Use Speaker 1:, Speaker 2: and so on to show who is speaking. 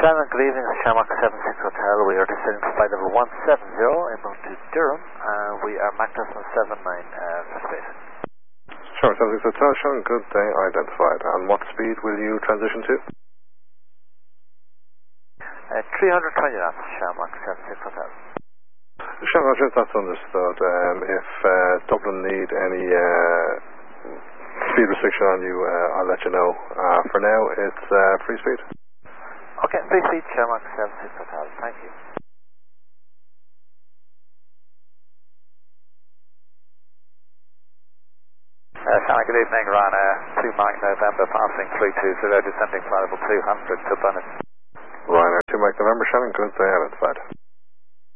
Speaker 1: Shannon, good evening. Shamrock 76 Hotel. We are descending to flight level 170 inbound to Durham. We are MAC 79 for space.
Speaker 2: Shamrock 76 Hotel, Shannon, good day identified. And what speed will you transition to?
Speaker 1: 320 knots, Shamrock 76 Hotel.
Speaker 2: Shamrock, that's understood. If Dublin need any speed restriction on you, I'll let you know. For now, it's free speed.
Speaker 1: Okay, free speed, Shamrock 76 Hotel. Thank you. Shamrock, good evening. Ryanair 2 Mike November, passing 320, descending flight level 200 to Bennett.
Speaker 2: Ryanair 2 Mike November, Shannon, good day identified.